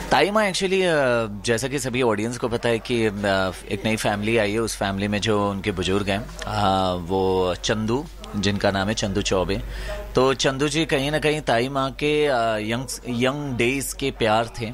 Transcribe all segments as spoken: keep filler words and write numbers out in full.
ताइमा actually जैसा कि सभी ऑडियंस को पता है कि एक नई फैमिली आई है। उस फैमिली में जो उनके बुजुर्ग हैं वो चंदू, जिनका नाम है चंदू चौबे। तो चंदू जी कहीं ना कहीं ताई माँ के यंग यंग डेज के प्यार थे।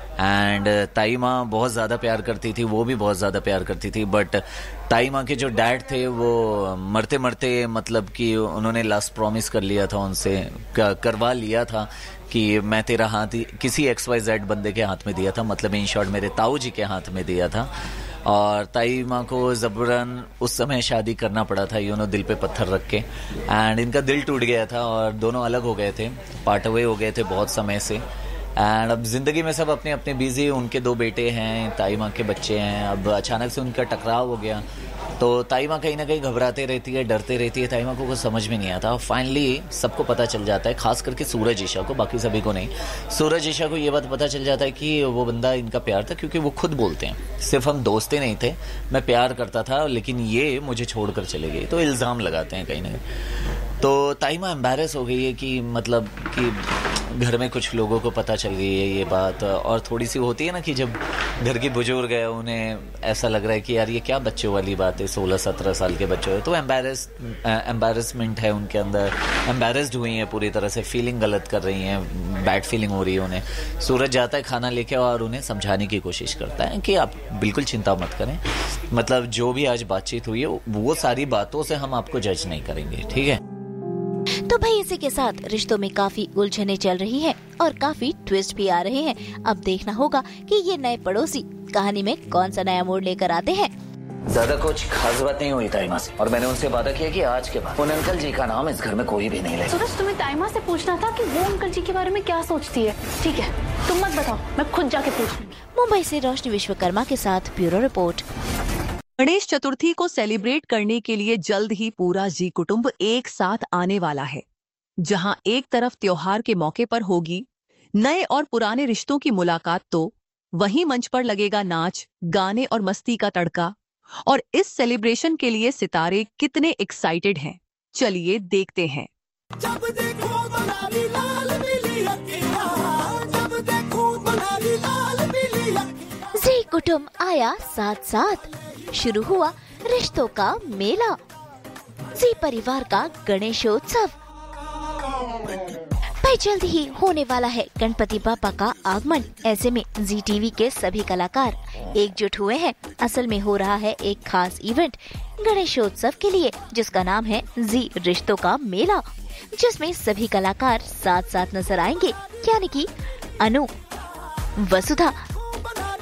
एंड ताई माँ बहुत ज़्यादा प्यार करती थी, वो भी बहुत ज़्यादा प्यार करती थी। बट ताई माँ के जो डैड थे वो मरते मरते मतलब कि उन्होंने लास्ट प्रॉमिस कर लिया था उनसे, करवा लिया था कि मैं तेरा हाथ किसी एक्स वाई जेड बंदे के हाथ में दिया था, मतलब इन शॉर्ट मेरे ताऊ जी के हाथ में दिया था। और ताई माँ को जबरन उस समय शादी करना पड़ा था, यू नो, दिल पे पत्थर रख के। एंड इनका दिल टूट गया था और दोनों अलग हो गए थे, पार्ट अवे हो गए थे बहुत समय से। एंड अब जिंदगी में सब अपने अपने बिजी, उनके दो बेटे हैं, ताई माँ के बच्चे हैं। अब अचानक से उनका टकराव हो गया तो ताई माँ कहीं ना कहीं घबराते रहती है, डरते रहती है। ताई माँ को कुछ समझ में नहीं आता। फाइनली सबको पता चल जाता है, खास करके सूरज ईशा को, बाकी सभी को नहीं। सूरज ईशा को ये बात पता चल जाता है कि वो बंदा इनका प्यार था, क्योंकि वो खुद बोलते हैं सिर्फ हम दोस्ते नहीं थे, मैं प्यार करता था लेकिन ये मुझे छोड़कर चले गए। तो इल्ज़ाम लगाते हैं कहीं ना कहीं। तो ताई माँ एम्बैरस हो गई है कि मतलब कि घर में कुछ लोगों को पता चल गई है ये बात। और थोड़ी सी होती है ना कि जब घर के बुजुर्ग है उन्हें ऐसा लग रहा है कि यार ये क्या बच्चों वाली बात है, सोलह सत्रह साल के बच्चे हैं। तो एम्बैरस एम्बैरसमेंट है उनके अंदर, एम्बैरस्ड हुई हैं पूरी तरह से, फीलिंग गलत कर रही हैं, बैड फीलिंग हो रही है उन्हें। सूरज जाता है खाना लेके और उन्हें समझाने की कोशिश करता है कि आप बिल्कुल चिंता मत करें, मतलब जो भी आज बातचीत हुई है वो सारी बातों से हम आपको जज नहीं करेंगे, ठीक है। तो भाई इसी के साथ रिश्तों में काफी उलझने चल रही हैं और काफी ट्विस्ट भी आ रहे हैं। अब देखना होगा कि ये नए पड़ोसी कहानी में कौन सा नया मोड़ लेकर आते हैं। ज्यादा कुछ खास बात नहीं हुई ताई माँ से, और मैंने उनसे वादा किया कि आज के बाद उन अंकल जी का नाम इस घर में कोई भी नहीं ले। सूरज, तुम्हें ताई माँ से पूछना था कि वो अंकल जी के बारे में क्या सोचती है। ठीक है, तुम मत बताओ, मैं खुद जाके पूछ लूंगी। मुंबई से रोशनी विश्वकर्मा के साथ ब्यूरो रिपोर्ट। गणेश चतुर्थी को सेलिब्रेट करने के लिए जल्द ही पूरा जी कुटुंब एक साथ आने वाला है, जहां एक तरफ त्योहार के मौके पर होगी नए और पुराने रिश्तों की मुलाकात, तो वहीं मंच पर लगेगा नाच, गाने और मस्ती का तड़का। और इस सेलिब्रेशन के लिए सितारे कितने एक्साइटेड हैं, चलिए देखते हैं। जब देखो बनारी लाल पीली अखियां, जब देखो बनारी लाल पीली अखियां। जी कुटुंब आया साथ साथ, शुरू हुआ रिश्तों का मेला। जी परिवार का गणेशोत्सव। भाई जल्द ही होने वाला है गणपति बापा का आगमन। ऐसे में जी टीवी के सभी कलाकार एकजुट हुए हैं। असल में हो रहा है एक खास इवेंट गणेशोत्सव के लिए, जिसका नाम है जी रिश्तों का मेला, जिसमें सभी कलाकार साथ साथ नजर आएंगे, यानी कि अनु, वसुधा